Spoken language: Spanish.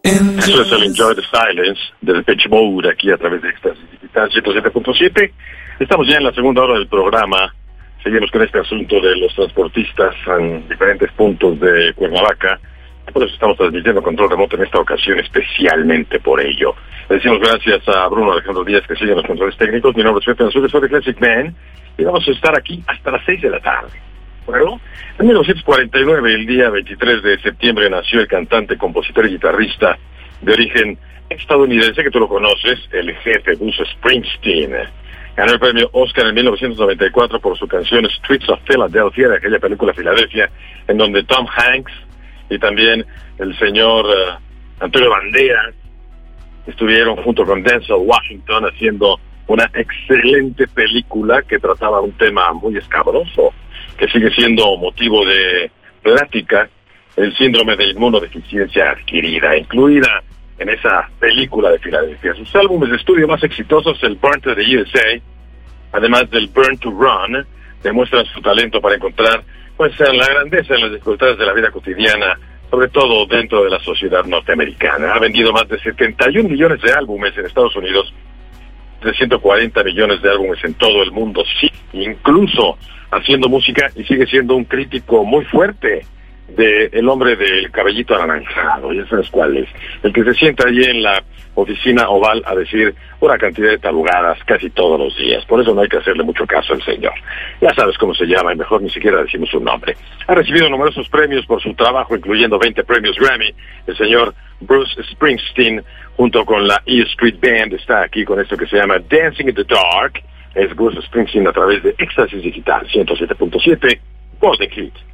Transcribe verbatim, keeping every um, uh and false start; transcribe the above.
Eso es el Enjoy the Silence de Depeche Mode aquí a través de Éxtasis Digital ciento siete punto siete. Estamos ya en la segunda hora del programa. Seguimos con este asunto de los transportistas en diferentes puntos de Cuernavaca. Por eso estamos transmitiendo control remoto en esta ocasión, especialmente por ello. Le decimos gracias a Bruno Alejandro Díaz, que sigue los controles técnicos. Mi nombre es Pepe Anzúrez, soy de Classic Man, y vamos a estar aquí hasta las seis de la tarde. Bueno, en mil novecientos cuarenta y nueve, el día veintitrés de septiembre, nació el cantante, compositor y guitarrista de origen estadounidense, que tú lo conoces, el jefe Bruce Springsteen. Ganó el premio Oscar en mil novecientos noventa y cuatro por su canción Streets of Philadelphia, de aquella película Filadelfia, en donde Tom Hanks y también el señor uh, Antonio Banderas estuvieron junto con Denzel Washington haciendo una excelente película que trataba un tema muy escabroso, que sigue siendo motivo de plática, el síndrome de inmunodeficiencia adquirida, incluida en esa película de Filadelfia. Sus álbumes de estudio más exitosos, el Burn to the U S A, además del Burn to Run, demuestran su talento para encontrar pues la grandeza en las dificultades de la vida cotidiana, sobre todo dentro de la sociedad norteamericana. Ha vendido más de setenta y un millones de álbumes en Estados Unidos, de ciento cuarenta millones de álbumes en todo el mundo, sí, incluso haciendo música, y sigue siendo un crítico muy fuerte de El hombre del cabellito anaranjado. ¿Ya sabes cuál es? El que se sienta allí en la oficina oval a decir una cantidad de tarugadas casi todos los días. Por eso no hay que hacerle mucho caso al señor. Ya sabes cómo se llama y mejor ni siquiera decimos su nombre. Ha recibido numerosos premios por su trabajo, incluyendo veinte premios Grammy. El señor Bruce Springsteen, junto con la E Street Band, está aquí con esto que se llama Dancing in the Dark. Es Bruce Springsteen a través de Éxtasis Digital ciento siete punto siete, Voz de Hit.